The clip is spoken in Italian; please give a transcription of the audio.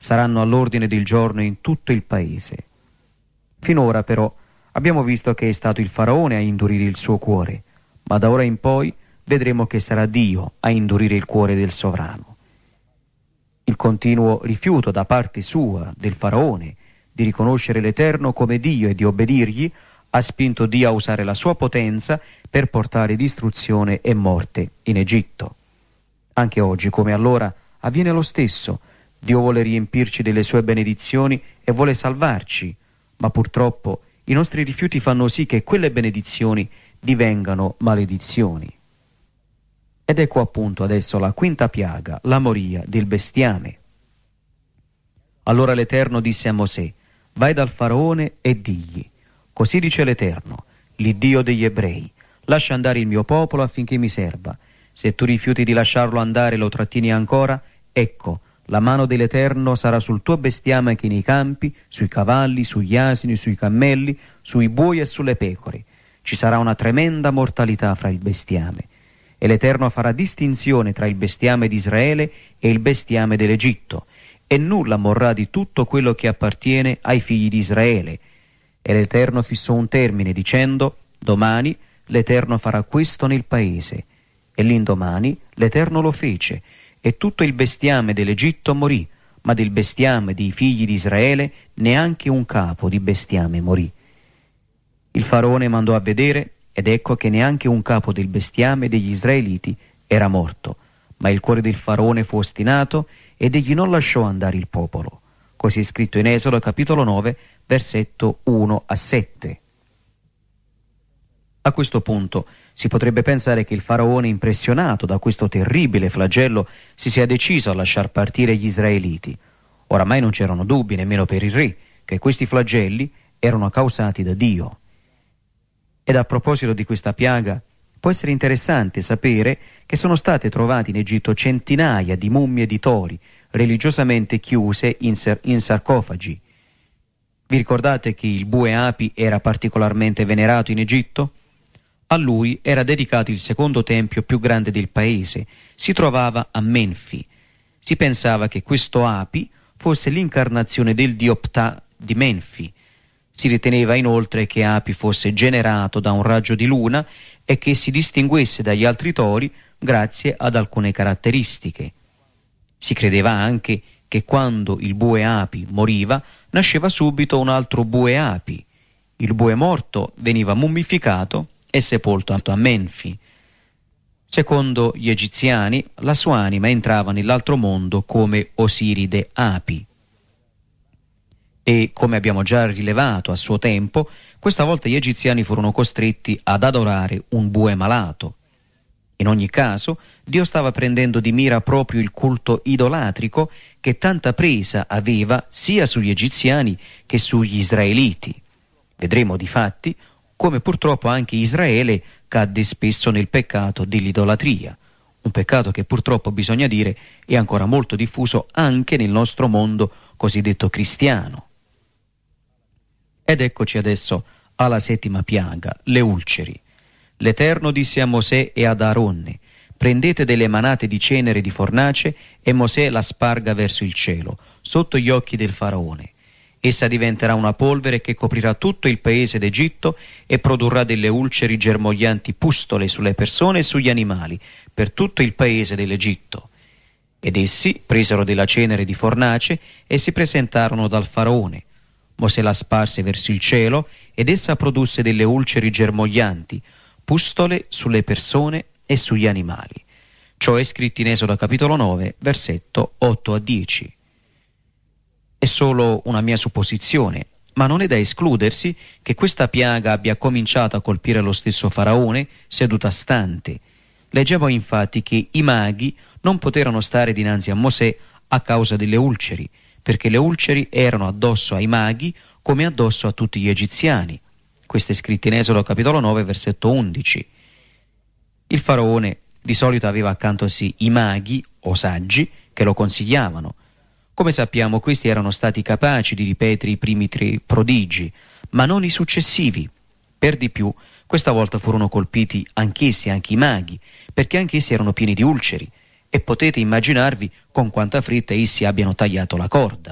saranno all'ordine del giorno in tutto il paese. Finora però abbiamo visto che è stato il faraone a indurire il suo cuore, ma da ora in poi vedremo che sarà Dio a indurire il cuore del sovrano. Il continuo rifiuto da parte sua, del faraone, di riconoscere l'Eterno come Dio e di obbedirgli, ha spinto Dio a usare la sua potenza per portare distruzione e morte in Egitto. Anche oggi, come allora, avviene lo stesso. Dio vuole riempirci delle sue benedizioni e vuole salvarci, ma purtroppo i nostri rifiuti fanno sì che quelle benedizioni divengano maledizioni. Ed ecco appunto adesso la quinta piaga, la moria del bestiame. Allora l'Eterno disse a Mosè: vai dal faraone e digli: così dice l'Eterno, l'Iddio degli ebrei, lascia andare il mio popolo affinché mi serva. Se tu rifiuti di lasciarlo andare e lo trattieni ancora, ecco, la mano dell'Eterno sarà sul tuo bestiame anche nei campi, sui cavalli, sugli asini, sui cammelli, sui buoi e sulle pecore. Ci sarà una tremenda mortalità fra il bestiame. E l'Eterno farà distinzione tra il bestiame di Israele e il bestiame dell'Egitto, e nulla morrà di tutto quello che appartiene ai figli di Israele. E l'Eterno fissò un termine dicendo: domani l'Eterno farà questo nel paese. E l'indomani l'Eterno lo fece, e tutto il bestiame dell'Egitto morì, ma del bestiame dei figli di Israele neanche un capo di bestiame morì. Il faraone mandò a vedere, ed ecco che neanche un capo del bestiame degli israeliti era morto, ma il cuore del faraone fu ostinato ed egli non lasciò andare il popolo. Così è scritto in Esodo capitolo 9, versetto 1-7. A questo punto si potrebbe pensare che il faraone, impressionato da questo terribile flagello, si sia deciso a lasciar partire gli israeliti. Oramai non c'erano dubbi, nemmeno per il re, che questi flagelli erano causati da Dio. Ed a proposito di questa piaga, può essere interessante sapere che sono state trovate in Egitto centinaia di mummie di tori religiosamente chiuse in sarcofagi. Vi ricordate che il bue api era particolarmente venerato in Egitto? A lui era dedicato il secondo tempio più grande del paese. Si trovava a Menfi. Si pensava che questo api fosse l'incarnazione del dio Ptah di Menfi. Si riteneva inoltre che Api fosse generato da un raggio di luna e che si distinguesse dagli altri tori grazie ad alcune caratteristiche. Si credeva anche che quando il bue api moriva nasceva subito un altro bue api. Il bue morto veniva mummificato e sepolto a Menfi. Secondo gli egiziani, la sua anima entrava nell'altro mondo come Osiride api. E, come abbiamo già rilevato a suo tempo, questa volta gli egiziani furono costretti ad adorare un bue malato. In ogni caso, Dio stava prendendo di mira proprio il culto idolatrico che tanta presa aveva sia sugli egiziani che sugli israeliti. Vedremo difatti come purtroppo anche Israele cadde spesso nel peccato dell'idolatria, un peccato che purtroppo, bisogna dire, è ancora molto diffuso anche nel nostro mondo cosiddetto cristiano. Ed eccoci adesso alla settima piaga, le ulceri. L'Eterno disse a Mosè e ad Aaronne: prendete delle manate di cenere di fornace e Mosè la sparga verso il cielo, sotto gli occhi del faraone. Essa diventerà una polvere che coprirà tutto il paese d'Egitto e produrrà delle ulceri germoglianti pustole sulle persone e sugli animali, per tutto il paese dell'Egitto. Ed essi presero della cenere di fornace e si presentarono dal faraone. Mosè la sparse verso il cielo ed essa produsse delle ulceri germoglianti, pustole sulle persone e sugli animali. Ciò è scritto in Esodo capitolo 9, versetto 8-10. È solo una mia supposizione, ma non è da escludersi che questa piaga abbia cominciato a colpire lo stesso faraone seduto stante. Leggevo infatti che i maghi non poterono stare dinanzi a Mosè a causa delle ulceri, perché le ulceri erano addosso ai maghi come addosso a tutti gli egiziani. Questo è scritto in Esodo capitolo 9, versetto 11. Il faraone di solito aveva accanto a sé i maghi o saggi che lo consigliavano. Come sappiamo, questi erano stati capaci di ripetere i primi 3 prodigi, ma non i successivi. Per di più, questa volta furono colpiti anch'essi, anche i maghi, perché anch'essi erano pieni di ulceri, e potete immaginarvi con quanta fretta essi abbiano tagliato la corda.